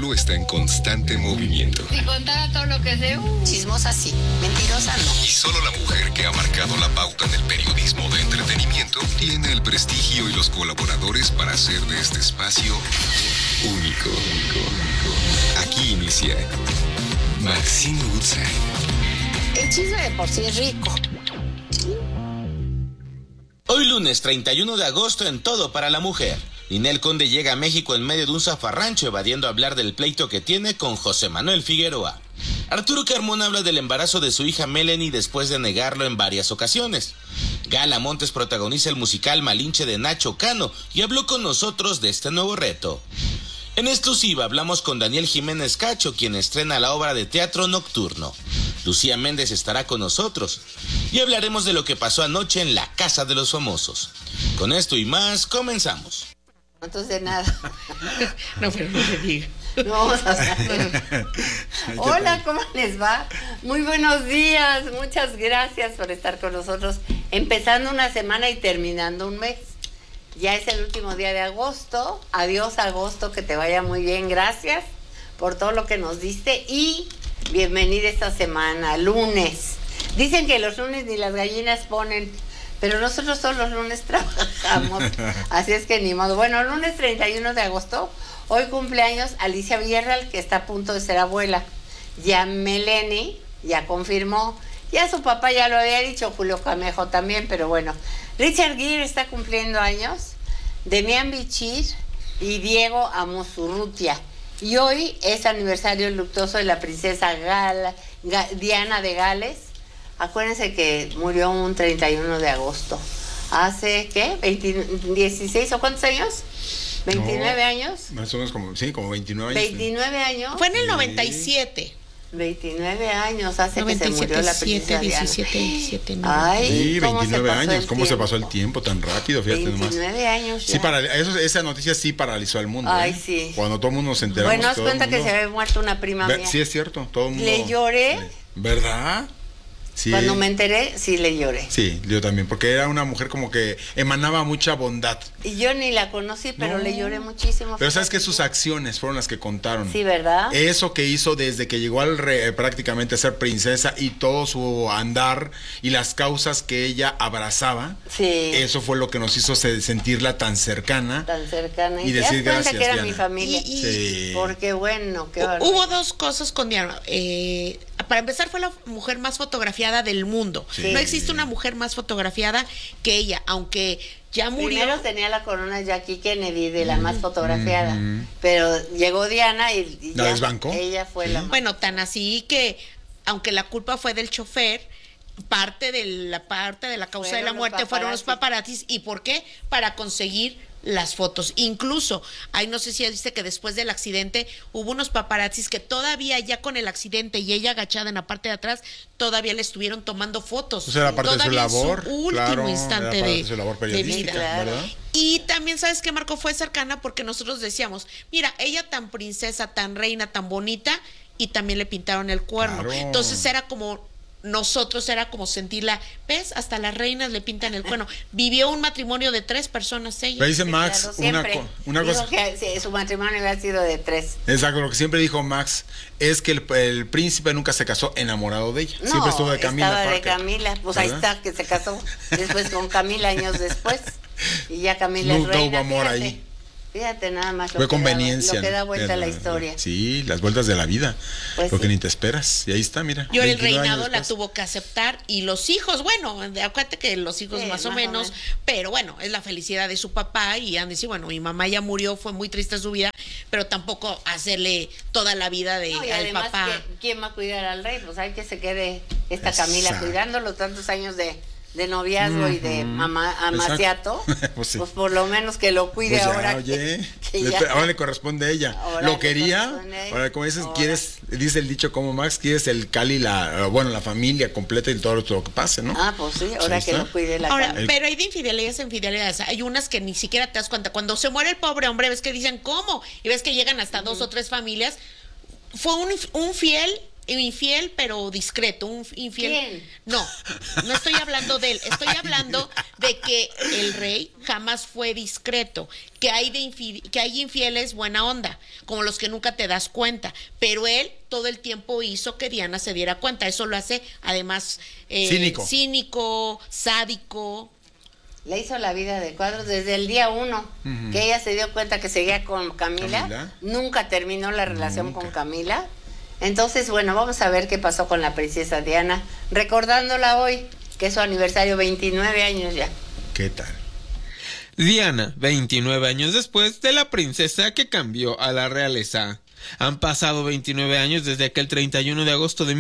espectáculo está en constante movimiento. Si contara todo lo que sé, chismosa sí, mentirosa no. Y solo la mujer que ha marcado la pauta en el periodismo de entretenimiento tiene el prestigio y los colaboradores para hacer de este espacio único. Aquí inicia Maxine Woodside. El chisme de por sí es rico. Hoy lunes 31 de agosto en Todo para la Mujer. Ninel Conde llega a México en medio de un zafarrancho evadiendo hablar del pleito que tiene con José Manuel Figueroa. Arturo Carmona habla del embarazo de su hija Melanie después de negarlo en varias ocasiones. Gala Montes protagoniza el musical Malinche de Nacho Cano y habló con nosotros de este nuevo reto. En exclusiva hablamos con Daniel Jiménez Cacho, quien estrena la obra de teatro Nocturno. Lucía Méndez estará con nosotros y hablaremos de lo que pasó anoche en la Casa de los Famosos. Con esto y más, comenzamos. Entonces nada. No, pero no se diga. No vamos a hablar. Hola, ¿cómo les va? Muy buenos días, muchas gracias por estar con nosotros. Empezando una semana y terminando un mes. Ya es el último día de agosto. Adiós, agosto, que te vaya muy bien. Gracias por todo lo que nos diste y bienvenida esta semana, lunes. Dicen que los lunes ni las gallinas ponen, pero nosotros todos los lunes trabajamos, así es que ni modo. Bueno, lunes 31 de agosto, hoy cumpleaños Alicia Villarreal, que está a punto de ser abuela. Ya Melanie ya confirmó, ya su papá ya lo había dicho, Julio Camejo también, pero bueno. Richard Gere está cumpliendo años, Demian Bichir y Diego Amusurrutia. Y hoy es aniversario luctuoso de la princesa Diana de Gales. Acuérdense que murió un 31 de agosto. ¿Hace qué? 16 o cuántos años? ¿29 años? Más o menos como 29 años. 29 años. Fue en el 97. 29 años hace 97, que se murió la princesa 17, 17, 9. Ay, sí, 29 años. ¿Cómo se tiempo? pasó el tiempo tan rápido? Fíjate 29 nomás. años ya. Sí, esa noticia sí paralizó al mundo. Ay, sí. Cuando todo el mundo se enteró. Bueno, haz cuenta que se había muerto una prima mía. Sí, es cierto. Todo el mundo. Le lloré. ¿Verdad? Sí. Cuando me enteré, sí le lloré. Sí, yo también, porque era una mujer como que emanaba mucha bondad. Y yo ni la conocí, pero No. le lloré muchísimo. Pero sabes que sus acciones fueron las que contaron. Sí, ¿verdad? Eso que hizo desde que llegó prácticamente a ser princesa y todo su andar y las causas que ella abrazaba. Sí. Eso fue lo que nos hizo sentirla tan cercana. Tan cercana. Y te das decir cuenta gracias, que era Diana. mi familia. Sí. Porque bueno, qué barbaridad. Hubo dos cosas con Diana. Para empezar, fue la mujer más fotografiada del mundo. Sí. No existe una mujer más fotografiada que ella, aunque ya murió. Primero tenía la corona Jackie Kennedy de la más fotografiada, pero llegó Diana y ¿La ya desbancó? ella fue la más. Bueno, tan así que, aunque la culpa fue del chofer, parte de la causa de la muerte fueron los paparazzis. ¿Y por qué? Para conseguir las fotos. Incluso, no sé si viste que después del accidente hubo unos paparazzis que todavía ya con el accidente y ella agachada en la parte de atrás, todavía le estuvieron tomando fotos. O sea, era parte de su Todavía en labor. su último Claro, instante era parte de su labor vida. periodística, Claro. ¿verdad? Y también, ¿sabes qué, Marco? Fue cercana porque nosotros decíamos, mira, ella tan princesa, tan reina, tan bonita, y también le pintaron el cuerno. Claro. Entonces era como sentirla, ¿ves? Hasta las reinas le pintan el cuerno. Vivió un matrimonio de 3 personas ella. Me dice Sí, Max claro, una siempre. cosa. Dijo que sí, su matrimonio había sido de 3. Exacto, lo que siempre dijo Max es que el príncipe nunca se casó enamorado de ella. No, Siempre estuvo de Camila estaba Parker. de Camila, pues ahí ¿Verdad? está, que se casó después con Camila años después. Y ya Camila Nunca es reina. hubo amor fíjate. ahí. Fíjate nada más Fue conveniencia. lo que da ¿no? vuelta a la historia. Sí, las vueltas de la vida. Pues lo que sí. ni te esperas. Y ahí está, mira. Yo el 29 reinado años la después. tuvo que aceptar y los hijos, bueno, acuérdate que los hijos Sí, más o menos, pero bueno, es la felicidad de su papá y han de decir, bueno, mi mamá ya murió, fue muy triste su vida, pero tampoco hacerle toda la vida de No, y al además, papá. ¿quién va a cuidar al rey? Pues hay que se quede esta Exacto. Camila cuidándolo tantos años de noviazgo y de amaciato. Pues sí. Pues por lo menos que lo cuide Pues ya, ahora. oye, que ya- ahora le corresponde a ella. Ahora Lo le quería, corresponde a ella. ahora como dices, Ahora. quieres, dice el dicho como Max, quieres el Cali, la familia completa y todo lo que pase, ¿no? Ah, pues sí, ahora ahí que está. lo cuide la Ahora, Camila. pero hay de infidelidades a infidelidades. Hay unas que ni siquiera te das cuenta. Cuando se muere el pobre hombre, ves que dicen, ¿cómo? Y ves que llegan hasta 2 o 3 familias. Fue un fiel infiel, pero discreto, un infiel. ¿Quién? No estoy hablando de él, estoy hablando de que el rey jamás fue discreto, que hay infieles buena onda, como los que nunca te das cuenta, pero él todo el tiempo hizo que Diana se diera cuenta. Eso lo hace además cínico, sádico. Le hizo la vida de cuadros desde el día 1, que ella se dio cuenta que seguía con Camila. Nunca terminó la relación con Camila. Entonces, bueno, vamos a ver qué pasó con la princesa Diana, recordándola hoy, que es su aniversario, 29 años ya. ¿Qué tal? Diana, 29 años después de la princesa que cambió a la realeza. Han pasado 29 años desde aquel 31 de agosto de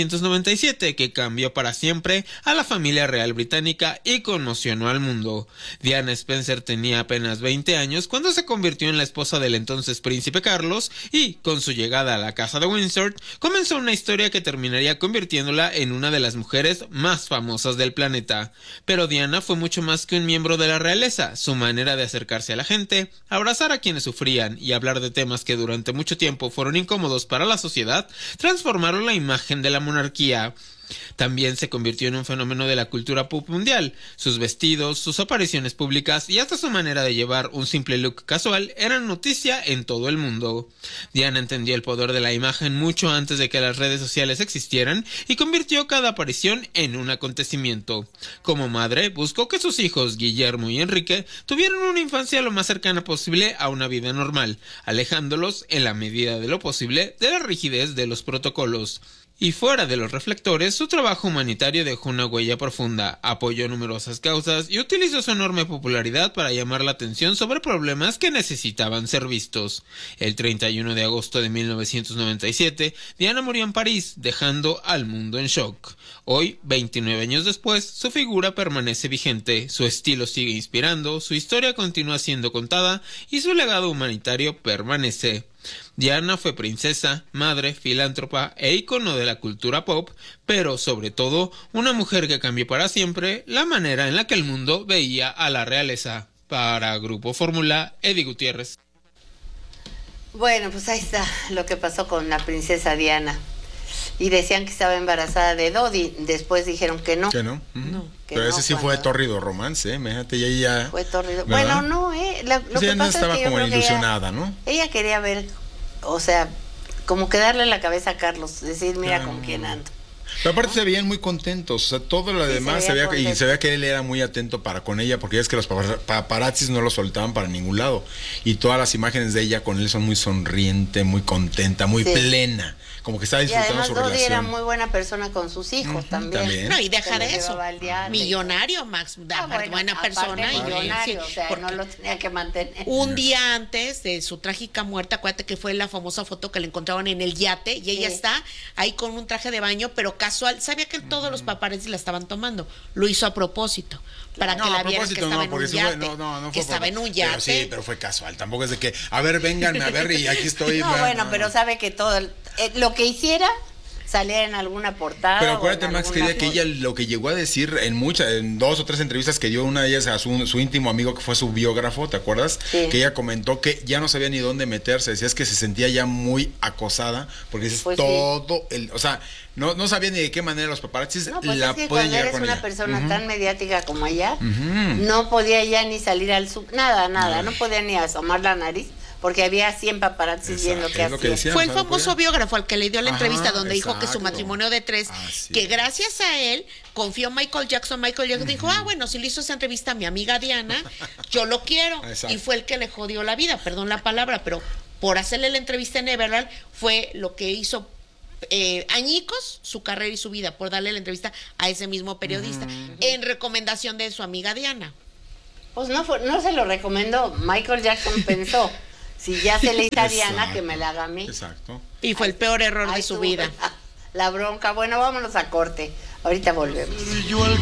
1997 que cambió para siempre a la familia real británica y conmocionó al mundo. Diana Spencer tenía apenas 20 años cuando se convirtió en la esposa del entonces príncipe Carlos y, con su llegada a la casa de Windsor, comenzó una historia que terminaría convirtiéndola en una de las mujeres más famosas del planeta. Pero Diana fue mucho más que un miembro de la realeza. Su manera de acercarse a la gente, abrazar a quienes sufrían y hablar de temas que durante mucho tiempo fueron incómodos para la sociedad, transformaron la imagen de la monarquía. También se convirtió en un fenómeno de la cultura pop mundial. Sus vestidos, sus apariciones públicas y hasta su manera de llevar un simple look casual eran noticia en todo el mundo. Diana entendió el poder de la imagen mucho antes de que las redes sociales existieran y convirtió cada aparición en un acontecimiento. Como madre, buscó que sus hijos, Guillermo y Enrique, tuvieran una infancia lo más cercana posible a una vida normal, alejándolos, en la medida de lo posible, de la rigidez de los protocolos. Y fuera de los reflectores, su trabajo humanitario dejó una huella profunda, apoyó numerosas causas y utilizó su enorme popularidad para llamar la atención sobre problemas que necesitaban ser vistos. El 31 de agosto de 1997, Diana murió en París, dejando al mundo en shock. Hoy, 29 años después, su figura permanece vigente, su estilo sigue inspirando, su historia continúa siendo contada y su legado humanitario permanece. Diana fue princesa, madre, filántropa e ícono de la cultura pop, pero sobre todo una mujer que cambió para siempre la manera en la que el mundo veía a la realeza. Para Grupo Fórmula, Eddie Gutiérrez. Bueno, pues ahí está lo que pasó con la princesa Diana. Y decían que estaba embarazada de Dodi, después dijeron que no. ¿Que no? No, que pero no, ese sí fue tórrido romance, fíjate, y ella... Fue tórrido. ¿verdad? Bueno, no, lo que ella pasa estaba es que yo como creo que ilusionada, ¿no? Ella quería ver, o sea, como que darle la cabeza a Carlos, decir, mira con quién ando. Pero aparte se veían muy contentos, o sea, todo lo demás se veía y se veía que él era muy atento para con ella, porque es que los paparazzis no lo soltaban para ningún lado. Y todas las imágenes de ella con él son muy sonriente, muy contenta, muy plena, como que estaba disfrutando su relación. Y además Dodi era muy buena persona con sus hijos también. No, y deja de eso. Millonario, Max, buena persona. Millonario, o sea, no lo tenía que mantener. Un día antes de su trágica muerte, acuérdate que fue la famosa foto que le encontraron en el yate y ella está ahí con un traje de baño, pero casual, sabía que todos los paparazzi la estaban tomando, lo hizo a propósito, para que la vieran que estaba en un yate, que estaba en un yate. Sí, pero fue casual, tampoco es de que, a ver, vengan, a ver, y aquí estoy. No, bueno, pero sabe que todo, lo que hiciera salía en alguna portada. Pero acuérdate, Max, que ella lo que llegó a decir en 2 o 3 entrevistas que dio, una de ellas a su íntimo amigo que fue su biógrafo, ¿te acuerdas? Sí. Que ella comentó que ya no sabía ni dónde meterse, decía es que se sentía ya muy acosada, porque es pues todo o sea, no sabía ni de qué manera los paparazzis pues la es que pueden llegar con ella. Cuando eres una persona tan mediática como ella, no podía ya ni salir al nada, no podía ni asomar la nariz, porque había 100 paparazzis viendo qué hacía. Fue el famoso biógrafo al que le dio la entrevista donde dijo que su matrimonio de 3, que gracias a él confió Michael Jackson. Michael Jackson dijo, bueno, si le hizo esa entrevista a mi amiga Diana, yo lo quiero. Y fue el que le jodió la vida, perdón la palabra, pero por hacerle la entrevista en Everland fue lo que hizo añicos su carrera y su vida, por darle la entrevista a ese mismo periodista, en recomendación de su amiga Diana. Pues no se lo recomendó. Michael Jackson pensó, si ya se le hizo a Diana, que me la haga a mí. Exacto. Y fue el peor error de su vida. La bronca. Bueno, vámonos a corte. Ahorita volvemos. Yo al